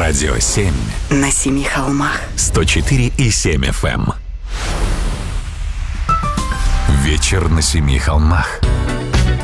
Радио 7. На семи холмах. 104,7 FM. Вечер на семи холмах.